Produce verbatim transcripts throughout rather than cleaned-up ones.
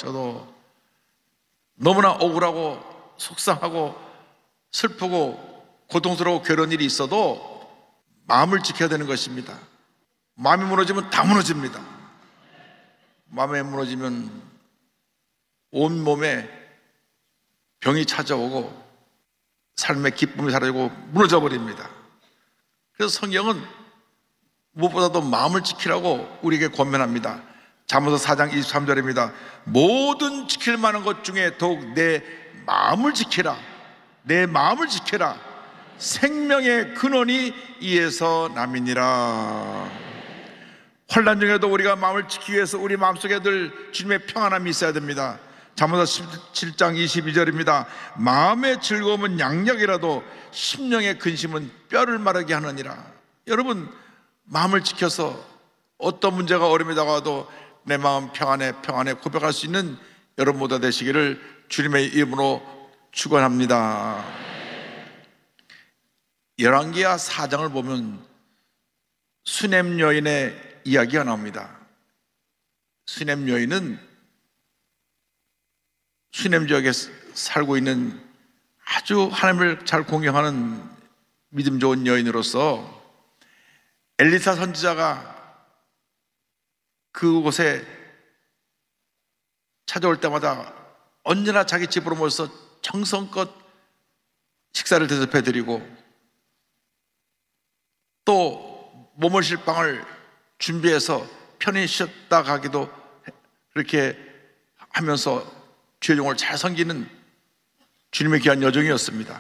쳐도 너무나 억울하고 속상하고 슬프고 고통스러워 괴로운 일이 있어도 마음을 지켜야 되는 것입니다. 마음이 무너지면 다 무너집니다. 마음이 무너지면 온몸에 병이 찾아오고 삶의 기쁨이 사라지고 무너져 버립니다. 그래서 성경은 무엇보다도 마음을 지키라고 우리에게 권면합니다. 잠언서 사 장 이십삼 절입니다. 모든 지킬 만한 것 중에 더욱 내 마음을 지키라. 내 마음을 지키라. 생명의 근원이 이에서 남이니라. 환난 중에도 우리가 마음을 지키기 위해서 우리 마음속에 늘 주님의 평안함이 있어야 됩니다. 잠언서 칠 장 이십이 절입니다. 마음의 즐거움은 양약이라도 심령의 근심은 뼈를 마르게 하느니라. 여러분, 마음을 지켜서 어떤 문제가 어려움이 다가와도 내 마음 평안해 평안해 고백할 수 있는 여러분 모두 되시기를 주님의 이름으로 축원합니다. 열왕기하 사 장을 보면 수넴 여인의 이야기가 나옵니다. 수넴 여인은 수넴 지역에 살고 있는 아주 하나님을 잘 공경하는 믿음 좋은 여인으로서 엘리사 선지자가 그곳에 찾아올 때마다 언제나 자기 집으로 모여서 정성껏 식사를 대접해드리고 또 머물실 방을 준비해서 편히 쉬었다 가기도 그렇게 하면서 주의 종을 잘 섬기는 주님의 귀한 여종이었습니다.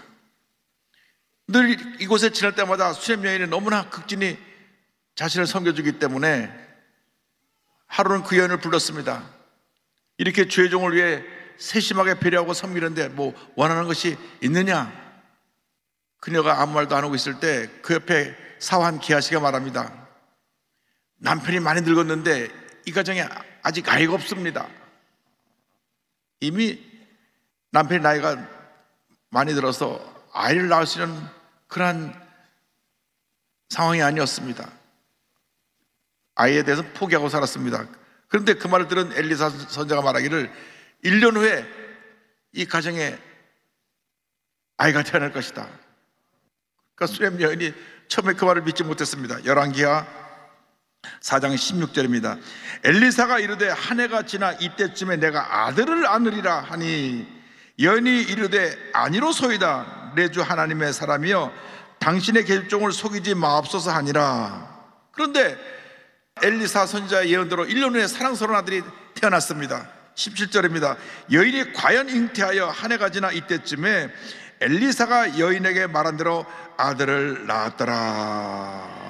늘 이곳에 지날 때마다 수넴 여인이 너무나 극진히 자신을 섬겨주기 때문에 하루는 그 여인을 불렀습니다. 이렇게 주의 종을 위해 세심하게 배려하고 섬기는데 뭐 원하는 것이 있느냐? 그녀가 아무 말도 안 하고 있을 때 그 옆에 사환 기하시가 말합니다. 남편이 많이 늙었는데 이 가정에 아직 아이가 없습니다. 이미 남편이 나이가 많이 들어서 아이를 낳을 수 있는 그러한 상황이 아니었습니다. 아이에 대해서 포기하고 살았습니다. 그런데 그 말을 들은 엘리사 선지자가 말하기를 일 년 후에 이 가정에 아이가 태어날 것이다. 그러니까 수렘 여인이 처음에 그 말을 믿지 못했습니다. 열왕기하 사 장 십육 절입니다. 엘리사가 이르되 한 해가 지나 이때쯤에 내가 아들을 안으리라 하니 여인이 이르되 아니로소이다. 내 주 하나님의 사람이여 당신의 계집종을 속이지 마옵소서 하니라. 그런데 엘리사 선지자의 예언대로 일 년 후에 사랑스러운 아들이 태어났습니다. 십칠 절입니다. 여인이 과연 잉태하여 한 해가 지나 이때쯤에 엘리사가 여인에게 말한 대로 아들을 낳았더라.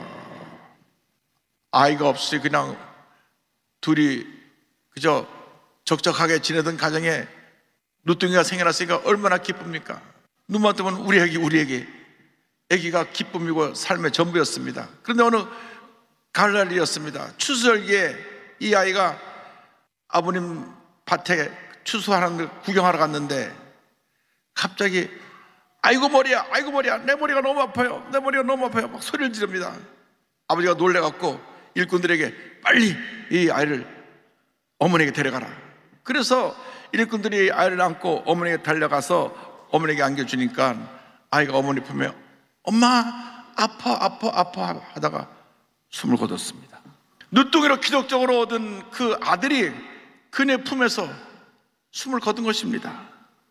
아이가 없이 그냥 둘이 그저 적적하게 지내던 가정에 누뚱이가 생겨났으니까 얼마나 기쁩니까? 눈만 뜨면 우리 애기 우리 애기 애기가 기쁨이고 삶의 전부였습니다. 그런데 어느 가을날이었습니다. 추수절기에 이 아이가 아버님 밭에 추수하는 걸 구경하러 갔는데 갑자기 아이고 머리야 아이고 머리야 내 머리가 너무 아파요 내 머리가 너무 아파요 막 소리를 지릅니다. 아버지가 놀래갖고 일꾼들에게 빨리 이 아이를 어머니에게 데려가라. 그래서 일꾼들이 아이를 안고 어머니에게 달려가서 어머니에게 안겨주니까 아이가 어머니 품에 엄마 아파 아파 아파 하다가 숨을 거뒀습니다. 누뚱이로 기적적으로 얻은 그 아들이 그네 품에서 숨을 거둔 것입니다.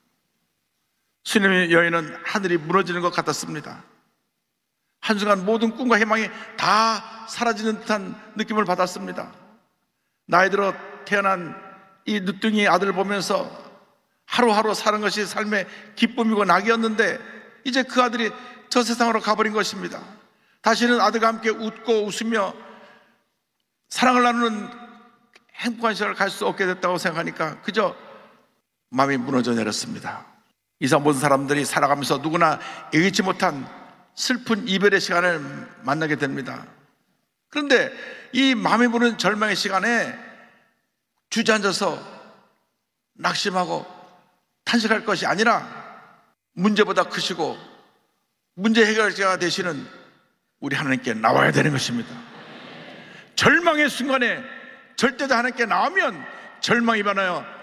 수넴 여인은 하늘이 무너지는 것 같았습니다. 한순간 모든 꿈과 희망이 다 사라지는 듯한 느낌을 받았습니다. 나이 들어 태어난 이 누뚱이 아들을 보면서 하루하루 사는 것이 삶의 기쁨이고 낙이었는데 이제 그 아들이 저 세상으로 가버린 것입니다. 다시는 아들과 함께 웃고 웃으며 사랑을 나누는 행복한 시간을 갈 수 없게 됐다고 생각하니까 그저 마음이 무너져 내렸습니다. 이상 모든 사람들이 살아가면서 누구나 예기치 못한 슬픈 이별의 시간을 만나게 됩니다. 그런데 이 마음이 부는 절망의 시간에 주저앉아서 낙심하고 탄식할 것이 아니라 문제보다 크시고 문제 해결자가 되시는 우리 하나님께 나와야 되는 것입니다. 절망의 순간에 절대자 하나님께 나오면 절망이 변하여